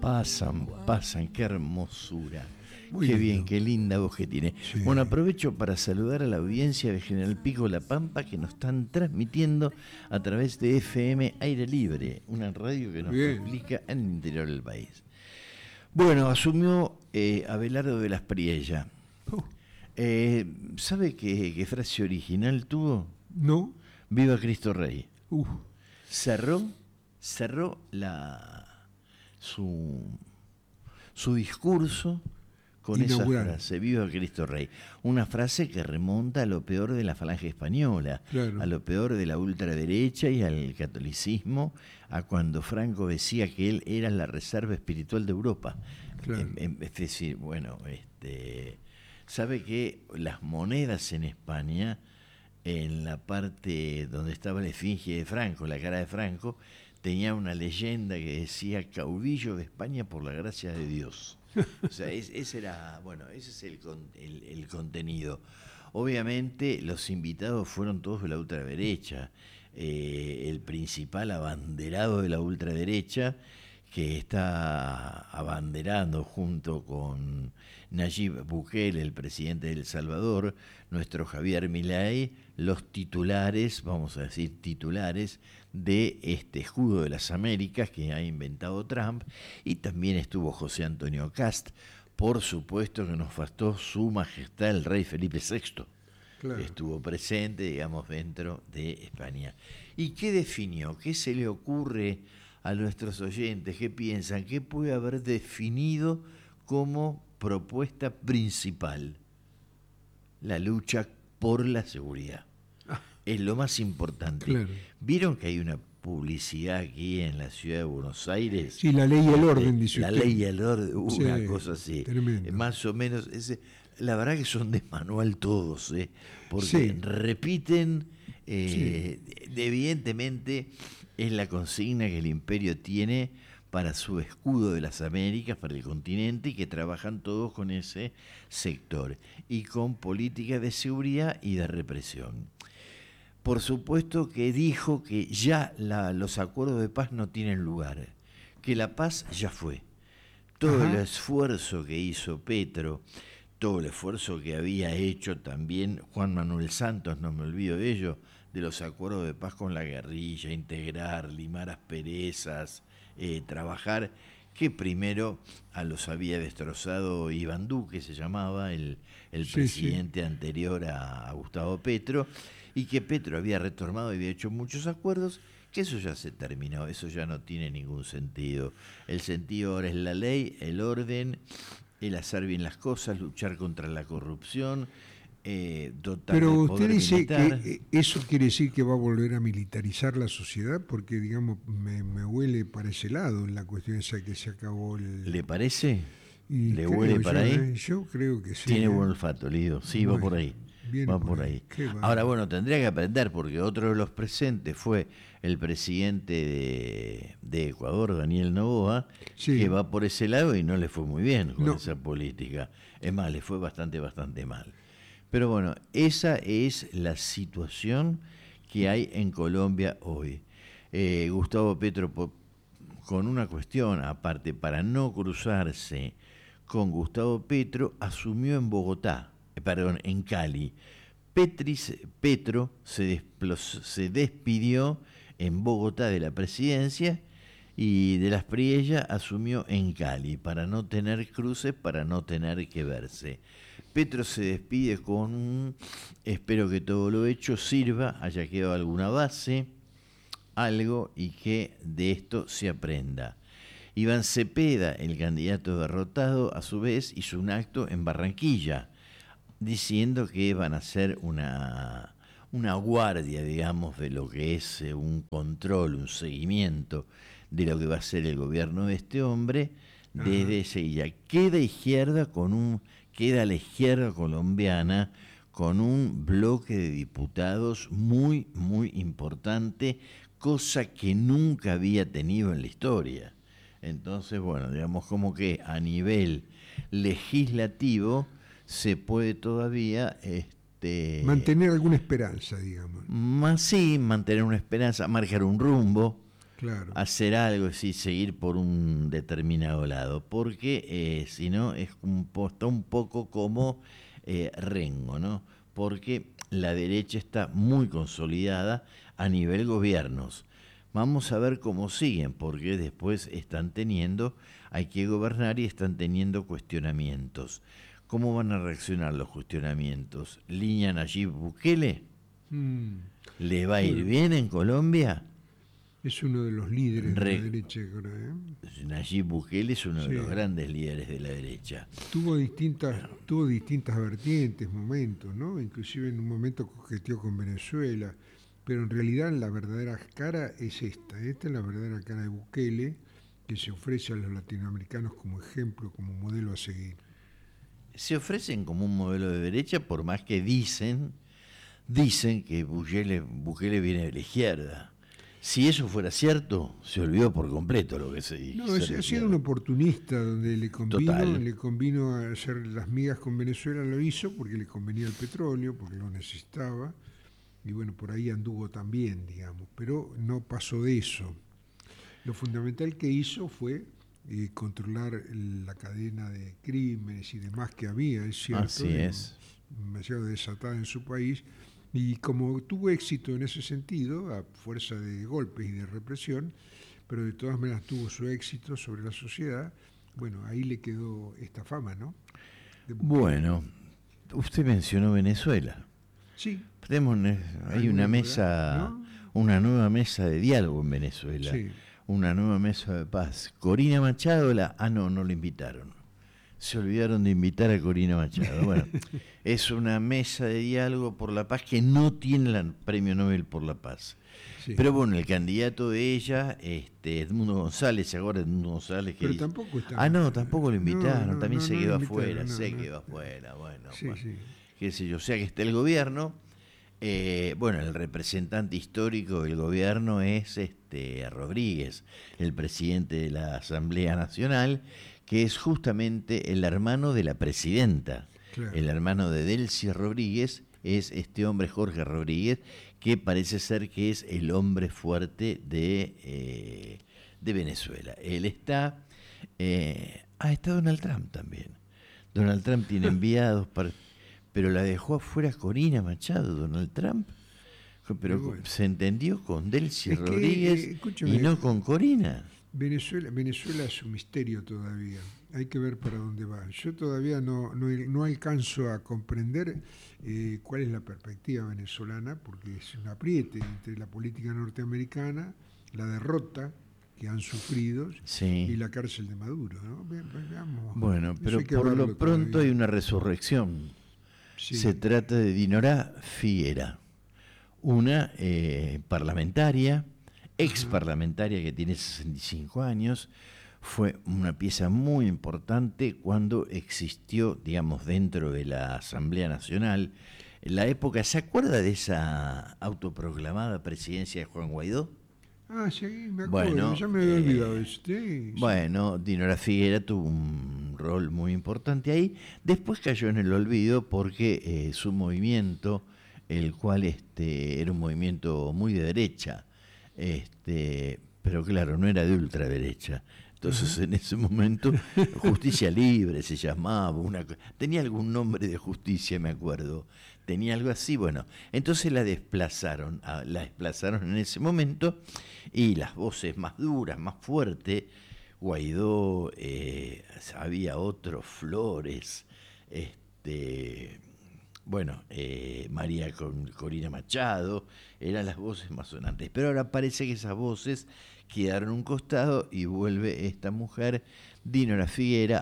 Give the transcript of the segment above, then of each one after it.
Pasan, qué hermosura. Muy Qué lindo. bien, qué linda voz que tiene. Sí. Bueno, aprovecho para saludar a la audiencia de General Pico La Pampa que nos están transmitiendo a través de FM Aire Libre, una radio que nos Bien. publica en el interior del país. Bueno, asumió Abelardo de las Priella. ¿Sabe qué frase original tuvo? ¿No? Viva Cristo Rey. Uf. Cerró su discurso con Inaugural. esa frase, Viva Cristo Rey. Una frase que remonta a lo peor de la falange española, Claro. a lo peor de la ultraderecha y al catolicismo, a cuando Franco decía que él era la reserva espiritual de Europa. Claro. Es decir, bueno, sabe que las monedas en España, en la parte donde estaba la esfinge de Franco, la cara de Franco, tenía una leyenda que decía caudillo de España por la gracia de Dios. O sea, ese era, bueno, ese es el contenido. Obviamente los invitados fueron todos de la ultraderecha. El principal abanderado de la ultraderecha, que está abanderando junto con Nayib Bukele, el presidente de El Salvador, nuestro Javier Milei, los titulares, vamos a decir titulares, de este escudo de las Américas que ha inventado Trump, y también estuvo José Antonio Cast. Por supuesto que nos faltó su majestad el rey Felipe VI. Claro. Estuvo presente, digamos, dentro de España. ¿Y qué definió? ¿Qué se le ocurre a nuestros oyentes? ¿Qué piensan? ¿Qué puede haber definido como propuesta principal? La lucha por la seguridad. Es lo más importante. Claro. ¿Vieron que hay una publicidad aquí en la ciudad de Buenos Aires? Sí, la ley y el orden, dice La usted. ley y el orden, una Sí, cosa así. tremendo. Más o menos, la verdad que son de manual todos, porque Sí. repiten, Sí. evidentemente es la consigna que el imperio tiene para su escudo de las Américas, para el continente, y que trabajan todos con ese sector, y con políticas de seguridad y de represión. Por supuesto que dijo que ya los acuerdos de paz no tienen lugar, que la paz ya fue. Todo Ajá. el esfuerzo que hizo Petro, todo el esfuerzo que había hecho también Juan Manuel Santos, no me olvido de ello, de los acuerdos de paz con la guerrilla, integrar, limar asperezas, trabajar, que primero los había destrozado Iván Duque, se llamaba, el Sí, presidente anterior a Gustavo Petro, y que Petro había retomado y había hecho muchos acuerdos, que eso ya se terminó, eso ya no tiene ningún sentido. El sentido ahora es la ley, el orden, el hacer bien las cosas, luchar contra la corrupción, dotar Pero de usted poder dice militar. que eso quiere decir que va a volver a militarizar la sociedad, porque digamos me huele para ese lado en la cuestión esa que se acabó el... ¿Le parece? y ¿Le creo huele yo, para ahí? Yo creo que sí. Tiene buen olfato, Lido. Sí, va Bueno, por ahí. viene Va por por ahí. ahí. Qué bárbaro. Ahora, bueno, tendría que aprender, porque otro de los presentes fue el presidente de Ecuador, Daniel Noboa, Sí. que va por ese lado y no le fue muy bien con No. esa política. Es más, le fue bastante mal. Pero bueno, esa es la situación que hay en Colombia hoy. Gustavo Petro, con una cuestión aparte, para no cruzarse con Gustavo Petro, asumió en Bogotá, en Cali. Petro se despidió en Bogotá de la presidencia y de las Priella asumió en Cali para no tener cruces, para no tener que verse. Petro se despide con espero que todo lo hecho sirva, haya quedado alguna base, algo, y que de esto se aprenda. Iván Cepeda, el candidato derrotado, a su vez hizo un acto en Barranquilla, diciendo que van a hacer una guardia, digamos, de lo que es un control, un seguimiento de lo que va a ser el gobierno de este hombre desde Sevilla. Queda la izquierda colombiana con un bloque de diputados muy, muy importante, cosa que nunca había tenido en la historia. Entonces, bueno, digamos como que a nivel legislativo se puede todavía mantener alguna esperanza, digamos. más sí, mantener una esperanza, marcar un rumbo, Claro. hacer algo, es decir, seguir por un determinado lado, porque si no está un poco como Rengo, ¿no? Porque la derecha está muy consolidada a nivel gobiernos. Vamos a ver cómo siguen, porque después hay que gobernar y están teniendo cuestionamientos. ¿Cómo van a reaccionar los cuestionamientos? ¿Línea Nayib Bukele? Mm. ¿Le va a ir Bueno, bien en Colombia? es uno de los líderes de la Re- derecha, creo, ¿eh? Nayib Bukele es uno de Sí. los grandes líderes de la derecha. Tuvo distintas vertientes, momentos, ¿no? Inclusive en un momento coqueteó con Venezuela, pero en realidad la verdadera cara es esta. Esta es la verdadera cara de Bukele, que se ofrece a los latinoamericanos como ejemplo, como modelo a seguir. Se ofrecen como un modelo de derecha, por más que dicen que Bukele viene de la izquierda. Si eso fuera cierto, se olvidó por completo lo que se dice. No, ha sido un oportunista donde Total. le convino a hacer las migas con Venezuela, lo hizo porque le convenía el petróleo, porque lo necesitaba, y bueno, por ahí anduvo también, digamos, pero no pasó de eso. Lo fundamental que hizo fue controlar la cadena de crímenes y demás que había, es cierto, Así es. demasiado desatada en su país, y como tuvo éxito en ese sentido, a fuerza de golpes y de represión, pero de todas maneras tuvo su éxito sobre la sociedad, bueno, ahí le quedó esta fama, ¿no? De Bukele. Bueno, usted mencionó Venezuela. Sí, Hay alguna novedad, ¿no? una nueva mesa de diálogo en Venezuela, Sí. una nueva mesa de paz. Corina Machado, no la invitaron. Se olvidaron de invitar a Corina Machado. Bueno, es una mesa de diálogo por la paz que no tiene el premio Nobel por la paz. Sí. Pero bueno, el candidato de ella, Edmundo González, ¿se acuerda de Edmundo González? Que Pero dice, tampoco está. no, tampoco lo invitaron, también se lo quedó invitaron, afuera, no, se no. quedó afuera, bueno, Sí, bueno, sí. qué sé yo, o sea que está el gobierno, bueno, el representante histórico del gobierno es Rodríguez, el presidente de la Asamblea Nacional, que es justamente el hermano de la presidenta, Claro. el hermano de Delcy Rodríguez, es este hombre Jorge Rodríguez, que parece ser que es el hombre fuerte de Venezuela. Él está Donald Trump también. Donald Trump tiene enviados, pero la dejó afuera Corina Machado, Donald Trump. Pero Bueno. se entendió con Delcy Es que, Rodríguez escúchame, y no con Corina. Venezuela es un misterio todavía. Hay que ver para dónde va. Yo todavía no alcanzo a comprender cuál es la perspectiva venezolana, porque es un apriete entre la política norteamericana, la derrota que han sufrido Sí. y la cárcel de Maduro, ¿no? Veamos. Bueno, Eso pero hay que por lo verlo pronto todavía. hay una resurrección. Sí. Se trata de Dinora Figuera, una parlamentaria, ex parlamentaria que tiene 65 años, fue una pieza muy importante cuando existió, digamos, dentro de la Asamblea Nacional, en la época, ¿se acuerda de esa autoproclamada presidencia de Juan Guaidó? Ah, sí, me acuerdo, Bueno, ya me había olvidado de eso. Sí, sí. bueno, Dinora Figuera tuvo un rol muy importante ahí. Después cayó en el olvido porque su movimiento, el cual era un movimiento muy de derecha, pero claro, no era de ultraderecha. Entonces, en ese momento, Justicia Libre se llamaba, tenía algún nombre de justicia, me acuerdo. Tenía algo así, bueno. Entonces la desplazaron en ese momento, y las voces más duras, más fuertes, Guaidó, había otros, Flores, Corina Machado, eran las voces más sonantes. Pero ahora parece que esas voces quedaron a un costado y vuelve esta mujer, Dinora Figuera,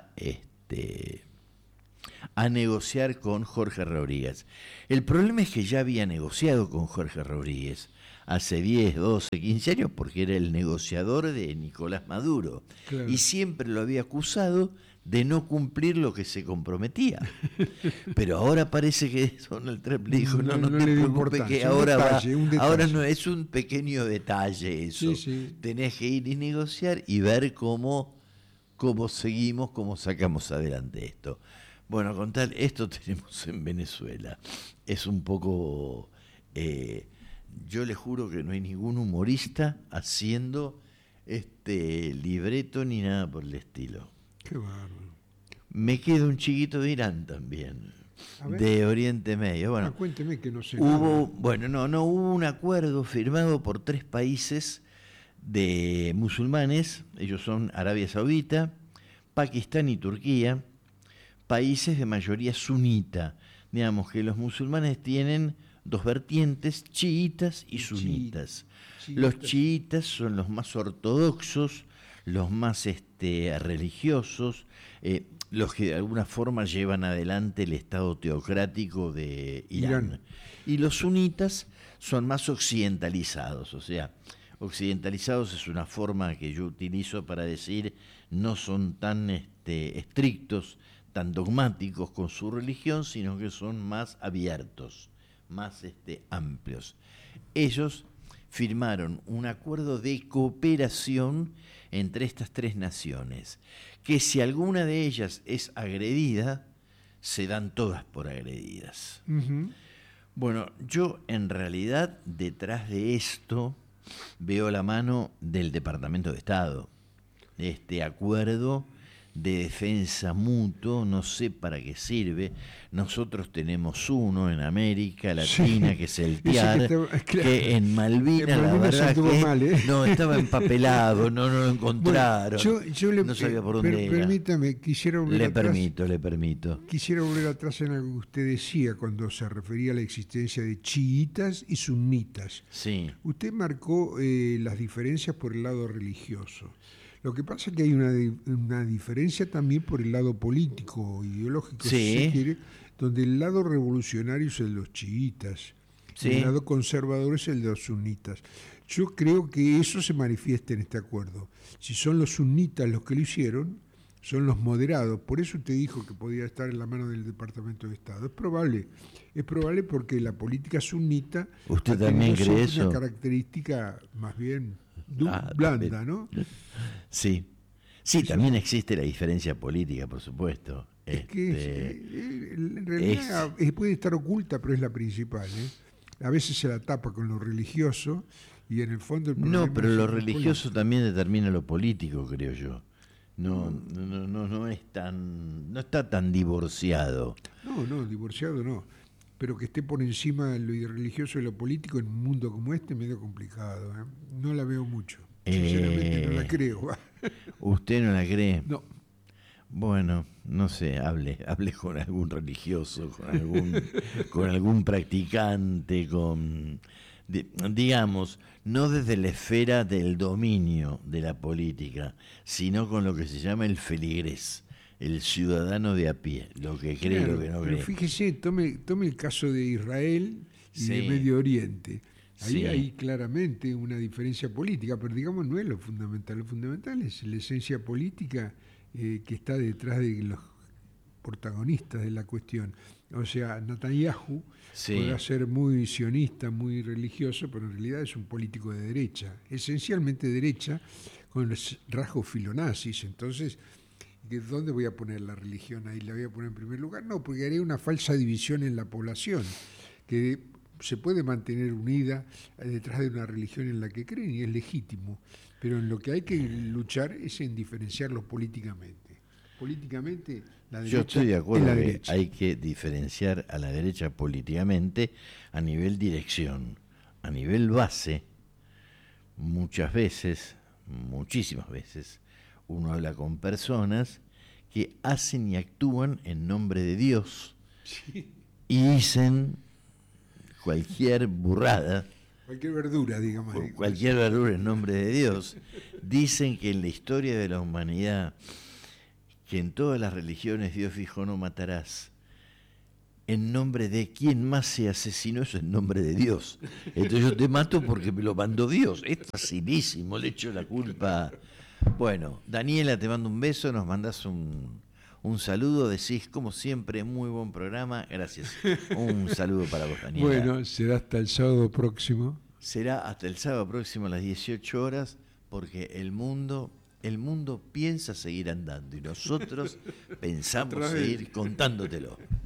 a negociar con Jorge Rodríguez. El problema es que ya había negociado con Jorge Rodríguez hace 10, 12, 15 años porque era el negociador de Nicolás Maduro. Claro. Y siempre lo había acusado de no cumplir lo que se comprometía. Pero ahora parece que Donald Trump le dijo, no te le dio preocupes, que importancia, ahora un detalle. ahora no es un pequeño detalle eso. Sí. Tenés que ir y negociar y ver cómo seguimos, cómo sacamos adelante esto. Bueno, con tal, esto tenemos en Venezuela. Es un poco yo le juro que no hay ningún humorista haciendo libreto ni nada por el estilo. Qué bárbaro. Me queda un chiquito de Irán también, A ver. de Oriente Medio. Bueno, Cuénteme que no sé hubo, nada. bueno, no hubo un acuerdo firmado por 3 países de musulmanes, ellos son Arabia Saudita, Pakistán y Turquía, países de mayoría sunita. Digamos que los musulmanes tienen 2 vertientes, chiitas y sunitas. Los chiitas son los más ortodoxos, los más religiosos, los que de alguna forma llevan adelante el Estado teocrático de Irán. Y los sunitas son más occidentalizados, o sea, occidentalizados es una forma que yo utilizo para decir no son tan estrictos, tan dogmáticos con su religión, sino que son más abiertos, más amplios. Ellos firmaron un acuerdo de cooperación entre estas 3 naciones, que si alguna de ellas es agredida, se dan todas por agredidas. Uh-huh. Bueno, yo en realidad detrás de esto veo la mano del Departamento de Estado, de este acuerdo de defensa mutuo, no sé para qué sirve. Nosotros tenemos uno en América Latina, sí, que es el TIAR, que en Malvinas la verdad que mal, no estaba empapelado, no lo encontraron, bueno, no sabía por dónde era. Permítame, quisiera volver atrás. Le permito. Quisiera volver atrás en algo que usted decía cuando se refería a la existencia de chiitas y sunitas. Sí. Usted marcó las diferencias por el lado religioso. Lo que pasa es que hay una diferencia también por el lado político, ideológico, sí, si se quiere, donde el lado revolucionario es el de los chiitas, sí, y el lado conservador es el de los sunitas. Yo creo que eso se manifiesta en este acuerdo. Si son los sunitas los que lo hicieron, son los moderados. Por eso usted dijo que podía estar en la mano del Departamento de Estado. Es probable porque la política sunita ¿Usted también cree eso? Una característica más bien blanda, ¿no? Sí. Sí, eso también existe la diferencia política, por supuesto. Es que en realidad puede estar oculta, pero es la principal. A veces se la tapa con lo religioso y en el fondo el problema no, pero es lo religioso político también determina lo político, creo yo. No está tan divorciado. No, divorciado no. Pero que esté por encima de lo religioso y lo político en un mundo como este es medio complicado. No la veo mucho. Sinceramente no la creo. ¿Usted no la cree? No. Bueno, no sé, hable con algún religioso, con algún practicante, digamos, no desde la esfera del dominio de la política, sino con lo que se llama el feligrés, el ciudadano de a pie, lo que cree, claro, lo que no cree. Pero fíjese, tome el caso de Israel y sí, de Medio Oriente. Ahí sí hay claramente una diferencia política, pero digamos no es lo fundamental. Lo fundamental es la esencia política que está detrás de los protagonistas de la cuestión. O sea, Netanyahu podrá ser muy sionista, muy religioso, pero en realidad es un político de derecha, esencialmente derecha, con los rasgos filonazis. Entonces, ¿dónde voy a poner la religión ahí? ¿La voy a poner en primer lugar? No, porque haría una falsa división en la población, que se puede mantener unida detrás de una religión en la que creen y es legítimo, pero en lo que hay que luchar es en diferenciarlos políticamente. Políticamente, la derecha. Yo estoy de acuerdo que hay que diferenciar a la derecha políticamente a nivel dirección, a nivel base. Muchas veces, muchísimas veces, uno habla con personas que hacen y actúan en nombre de Dios, sí, y dicen cualquier burrada, cualquier verdura, digamos. Cualquier verdura en nombre de Dios. Dicen que en la historia de la humanidad, que en todas las religiones Dios dijo no matarás. ¿En nombre de quién más se asesinó eso? En nombre de Dios. Entonces yo te mato porque me lo mandó Dios. Es facilísimo, le echo la culpa. Bueno, Daniela, te mando un beso, nos mandás un saludo, decís como siempre, muy buen programa, gracias. Un saludo para vos, Daniela. Bueno, será hasta el sábado próximo. Será hasta el sábado próximo a las 18 horas, porque el mundo piensa seguir andando y nosotros pensamos seguir contándotelo.